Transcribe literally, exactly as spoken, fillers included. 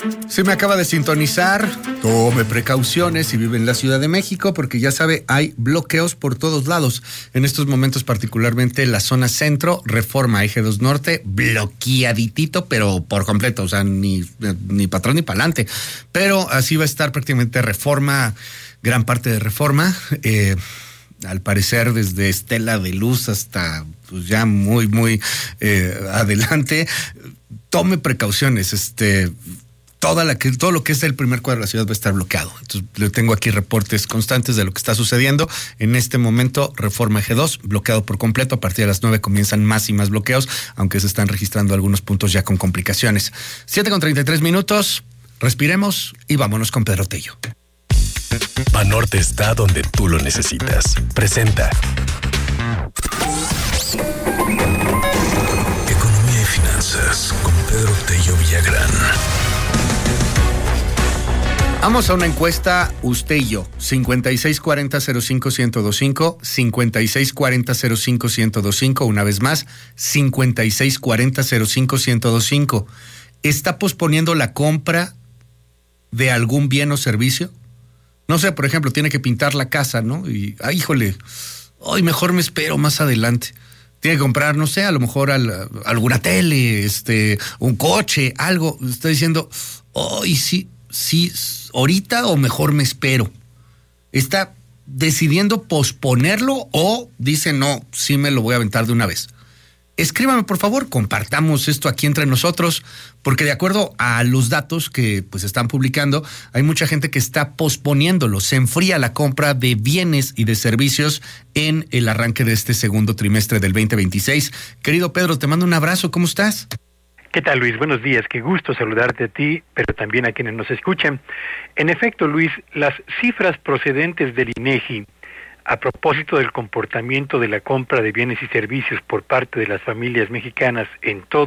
Si me acaba de sintonizar, tome precauciones si vive en la Ciudad de México, porque ya sabe, hay bloqueos por todos lados. En estos momentos, particularmente la zona centro, Reforma, Eje dos Norte, bloqueaditito, pero por completo, o sea, ni, ni para atrás ni para adelante. Pero así va a estar prácticamente Reforma, gran parte de Reforma, eh, al parecer desde Estela de Luz hasta pues ya muy, muy eh, adelante. Tome precauciones, este... Toda la que, todo lo que es el primer cuadro de la ciudad va a estar bloqueado. Entonces, le tengo aquí reportes constantes de lo que está sucediendo. En este momento, Reforma Eje dos, bloqueado por completo. A partir de las nueve comienzan más y más bloqueos, aunque se están registrando algunos puntos ya con complicaciones. siete con treinta y tres minutos, respiremos y vámonos con Pedro Tello. Banorte está donde tú lo necesitas. Presenta Economía y Finanzas con Pedro Tello Villagrán. Vamos a una encuesta, usted y yo, cincuenta y seis cuarenta cero cinco ciento veinticinco, cincuenta y seis cuarenta cero cinco ciento veinticinco, una vez más, cincuenta y seis cuarenta cero cinco ciento veinticinco. ¿Está posponiendo la compra de algún bien o servicio? No sé, por ejemplo, tiene que pintar la casa, ¿no? Y, ay, híjole, hoy mejor me espero más adelante. Tiene que comprar, no sé, a lo mejor al, alguna tele, este, un coche, algo. Está diciendo, hoy sí, sí, ahorita o mejor me espero. Está decidiendo posponerlo o dice, no, sí me lo voy a aventar de una vez. Escríbame, por favor, compartamos esto aquí entre nosotros, porque de acuerdo a los datos que pues están publicando, hay mucha gente que está posponiéndolo. Se enfría la compra de bienes y de servicios en el arranque de este segundo trimestre del veinte veintiséis. Querido Pedro, te mando un abrazo, ¿cómo estás? ¿Qué tal, Luis? Buenos días, qué gusto saludarte a ti, pero también a quienes nos escuchan. En efecto, Luis, las cifras procedentes del INEGI a propósito del comportamiento de la compra de bienes y servicios por parte de las familias mexicanas en todo